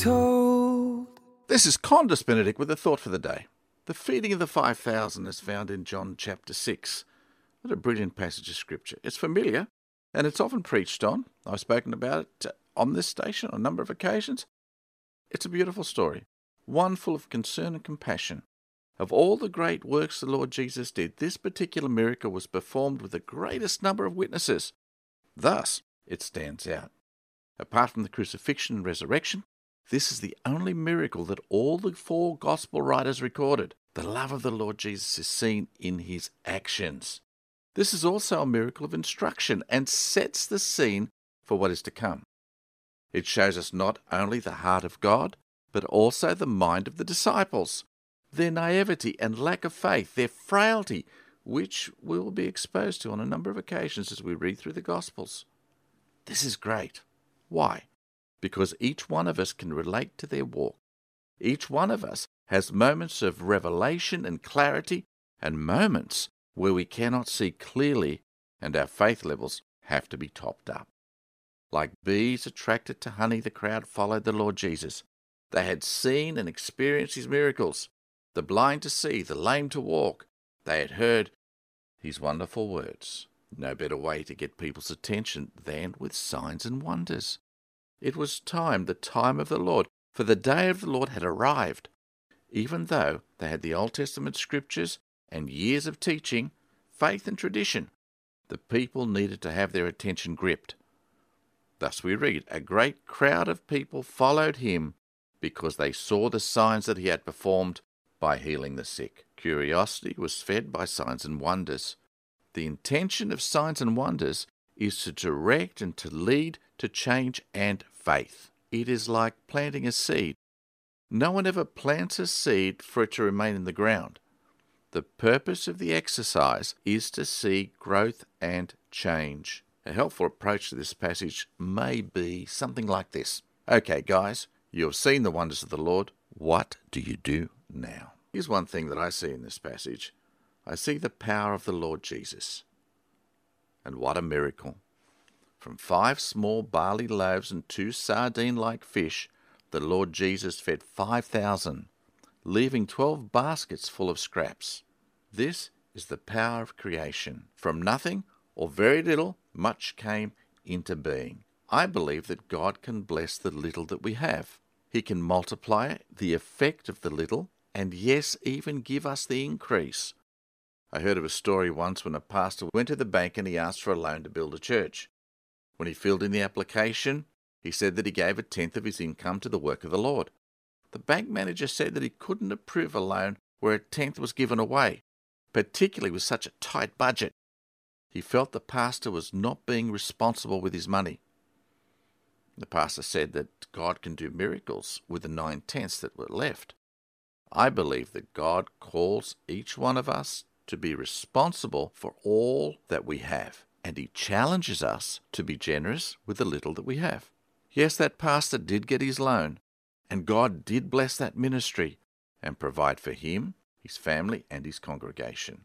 told. This is Condus Benedict with a thought for the day. The feeding of the 5,000 is found in John chapter 6. What a brilliant passage of scripture. It's familiar and it's often preached on. I've spoken about it on this station on a number of occasions. It's a beautiful story, one full of concern and compassion. Of all the great works the Lord Jesus did, this particular miracle was performed with the greatest number of witnesses. Thus, it stands out. Apart from the crucifixion and resurrection, this is the only miracle that all the four gospel writers recorded. The love of the Lord Jesus is seen in his actions. This is also a miracle of instruction and sets the scene for what is to come. It shows us not only the heart of God, but also the mind of the disciples, their naivety and lack of faith, their frailty, which we will be exposed to on a number of occasions as we read through the Gospels. This is great. Why? Because each one of us can relate to their walk. Each one of us has moments of revelation and clarity and moments where we cannot see clearly and our faith levels have to be topped up. Like bees attracted to honey, the crowd followed the Lord Jesus. They had seen and experienced his miracles, the blind to see, the lame to walk. They had heard his wonderful words. No better way to get people's attention than with signs and wonders. It was time, the time of the Lord, for the day of the Lord had arrived. Even though they had the Old Testament scriptures and years of teaching, faith and tradition, the people needed to have their attention gripped. Thus we read, a great crowd of people followed him because they saw the signs that he had performed by healing the sick. Curiosity was fed by signs and wonders. The intention of signs and wonders is to direct and to lead to change and faith. It is like planting a seed. No one ever plants a seed for it to remain in the ground. The purpose of the exercise is to see growth and change. A helpful approach to this passage may be something like this. Okay, guys, you have seen the wonders of the Lord. What do you do now? Here's one thing that I see in this passage. I see the power of the Lord Jesus. And what a miracle. From 5 small barley loaves and 2 sardine-like fish, the Lord Jesus fed 5,000, leaving 12 baskets full of scraps. This is the power of creation. From nothing or very little, much came into being. I believe that God can bless the little that we have. He can multiply the effect of the little, and yes, even give us the increase. I heard of a story once when a pastor went to the bank and he asked for a loan to build a church. When he filled in the application, he said that he gave 1/10 of his income to the work of the Lord. The bank manager said that he couldn't approve a loan where 1/10 was given away, particularly with such a tight budget. He felt the pastor was not being responsible with his money. The pastor said that God can do miracles with the 9/10 that were left. I believe that God calls each one of us to be responsible for all that we have, and he challenges us to be generous with the little that we have. Yes, that pastor did get his loan, and God did bless that ministry and provide for him, his family, and his congregation.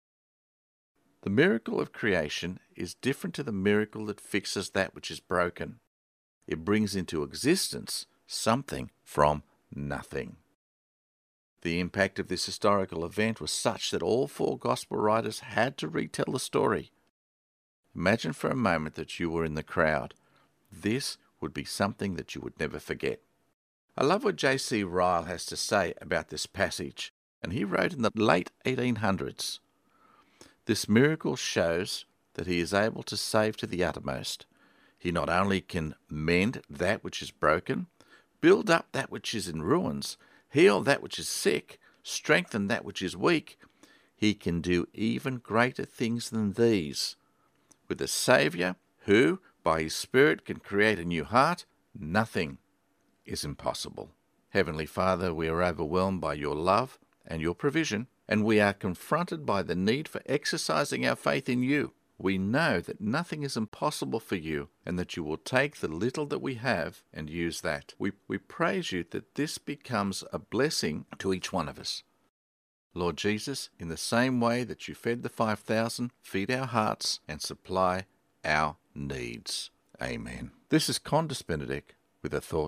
The miracle of creation is different to the miracle that fixes that which is broken. It brings into existence something from nothing. The impact of this historical event was such that all 4 gospel writers had to retell the story. Imagine for a moment that you were in the crowd. This would be something that you would never forget. I love what J.C. Ryle has to say about this passage, and he wrote in the late 1800s. This miracle shows that he is able to save to the uttermost. He not only can mend that which is broken, build up that which is in ruins, heal that which is sick, strengthen that which is weak, he can do even greater things than these. With a Saviour who, by his Spirit, can create a new heart, nothing is impossible. Heavenly Father, we are overwhelmed by your love and your provision, and we are confronted by the need for exercising our faith in you. We know that nothing is impossible for you, and that you will take the little that we have and use that. We praise you that this becomes a blessing to each one of us. Lord Jesus, in the same way that you fed the 5,000, feed our hearts and supply our needs. Amen. This is Condus Benedict with a thought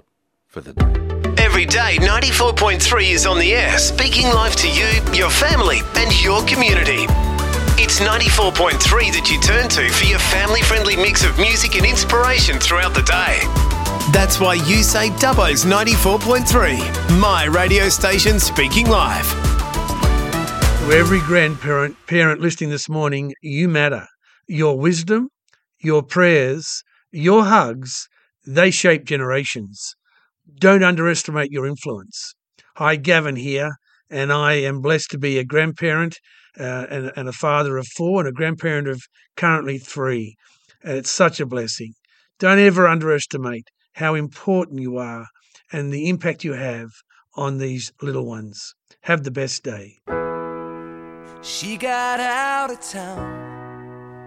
for the day. Every day, 94.3 is on the air, speaking life to you, your family and your community. It's 94.3 that you turn to for your family-friendly mix of music and inspiration throughout the day. That's why you say Dubbo's 94.3, my radio station speaking life. To every parent listening this morning, you matter. Your wisdom, your prayers, your hugs, they shape generations. Don't underestimate your influence. Hi, Gavin here, and I am blessed to be a grandparent and a father of 4 and a grandparent of currently 3. And it's such a blessing. Don't ever underestimate how important you are and the impact you have on these little ones. Have the best day. She got out of town